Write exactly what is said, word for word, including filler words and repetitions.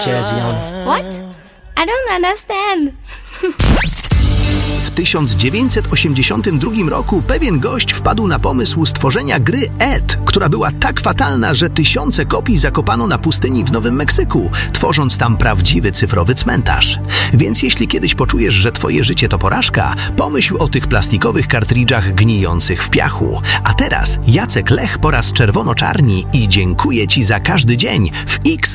Jazzy on. What? I don't understand. W tysiąc dziewięćset osiemdziesiątym drugim roku pewien gość wpadł na pomysł stworzenia gry Ed, która była tak fatalna, że tysiące kopii zakopano na pustyni w Nowym Meksyku, tworząc tam prawdziwy cyfrowy cmentarz. Więc jeśli kiedyś poczujesz, że twoje życie to porażka, pomyśl o tych plastikowych kartridżach gnijących w piachu. A teraz Jacek Lech po raz czerwono-czarni i dziękuję ci za każdy dzień w X